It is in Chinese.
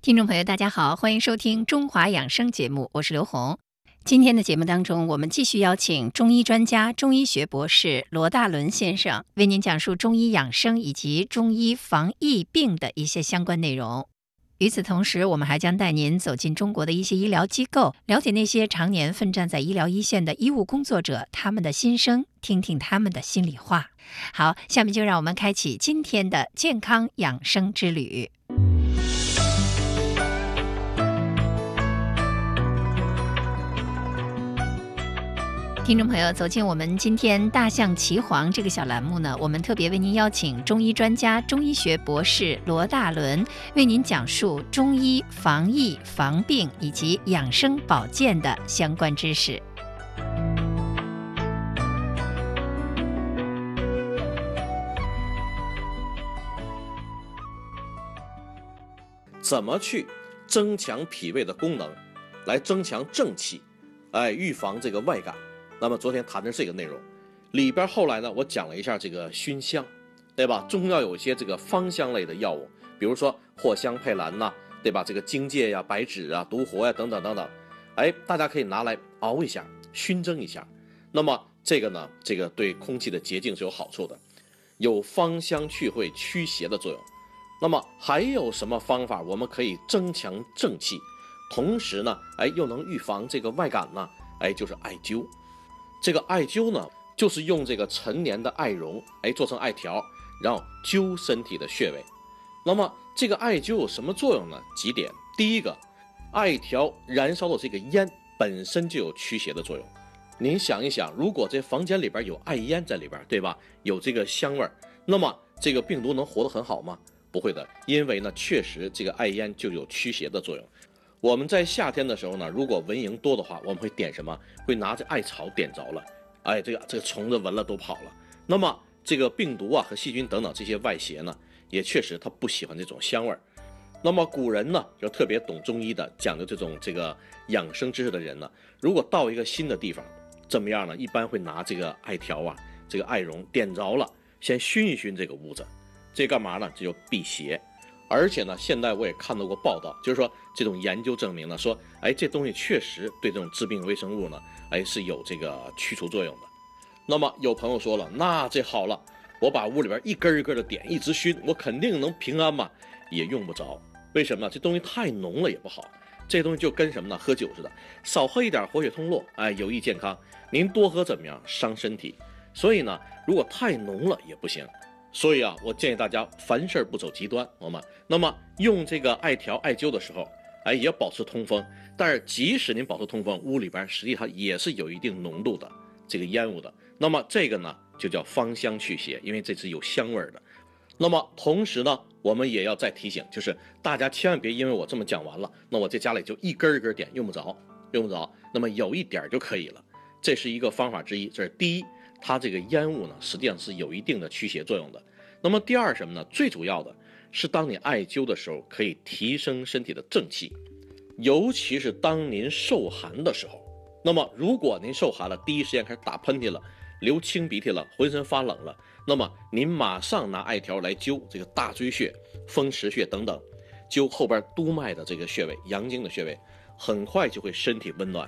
听众朋友，大家好，欢迎收听中华养生节目，我是刘红。今天的节目当中，我们继续邀请中医专家、中医学博士罗大伦先生为您讲述中医养生以及中医防疫病的一些相关内容。与此同时，我们还将带您走进中国的一些医疗机构，了解那些常年奋战在医疗一线的医务工作者，他们的心声，听听他们的心里话。好，下面就让我们开启今天的健康养生之旅。听众朋友，走进我们今天大象骑黄这个小栏目呢，我们特别为您邀请中医专家、中医学博士罗大伦为您讲述中医防疫防病以及养生保健的相关知识。 怎么去增强脾胃的功能，来增强正气，预防这个外感。那么昨天谈的这个内容里边，后来呢，我讲了一下这个熏香，对吧？中药有一些这个芳香类的药物，比如说藿香、佩兰呐，对吧？这个荆芥呀、白芷啊、独活呀等等等等，大家可以拿来熬一下，熏蒸一下。那么这个呢，这个对空气的洁净是有好处的，有芳香去秽、驱邪的作用。那么还有什么方法我们可以增强正气，同时呢，又能预防这个外感呢？就是艾灸。这个艾灸呢，就是用这个陈年的艾绒，做成艾条，然后灸身体的穴位。那么这个艾灸有什么作用呢？几点。第一个，艾条燃烧的这个烟本身就有驱邪的作用。您想一想，如果这房间里边有艾烟在里边，对吧？有这个香味，那么这个病毒能活得很好吗？不会的，因为呢，确实这个艾烟就有驱邪的作用。我们在夏天的时候呢，如果蚊蝇多的话，我们会点什么？会拿着艾草点着了，这个虫子闻了都跑了。那么这个病毒啊和细菌等等这些外邪呢，也确实它不喜欢这种香味儿。那么古人呢，就特别懂中医的，讲究这个养生知识的人呢，如果到一个新的地方，怎么样呢？一般会拿这个艾条啊，这个艾绒点着了，先熏一熏这个屋子，这干嘛呢？这就辟邪。而且呢，现在我也看到过报道，就是说这种研究证明呢，说这东西确实对这种致病微生物呢，是有这个驱除作用的。那么有朋友说了，那这好了，我把屋里边一根一根的点，一直熏，我肯定能平安嘛？也用不着。为什么呢？这东西太浓了也不好。这东西就跟什么呢？喝酒似的，少喝一点活血通络，有益健康。您多喝怎么样？伤身体。所以呢，如果太浓了也不行。所以啊，我建议大家凡事不走极端，好吗？那么用这个艾条艾灸的时候，也要保持通风。但是即使您保持通风，屋里边实际上也是有一定浓度的这个烟雾的。那么这个呢，就叫芳香去邪，因为这是有香味的。那么同时呢，我们也要再提醒，就是大家千万别因为我这么讲完了，那我在家里就一根一根点，用不着。那么有一点就可以了，这是一个方法之一。这是第一。它这个烟雾呢，实际上是有一定的驱邪作用的。那么第二什么呢？最主要的是，当你艾灸的时候，可以提升身体的正气，尤其是当您受寒的时候。那么如果您受寒了，第一时间开始打喷嚏了，流清鼻涕了，浑身发冷了，那么您马上拿艾条来灸这个大椎穴、风池穴等等，灸后边督脉的这个穴位、阳经的穴位，很快就会身体温暖，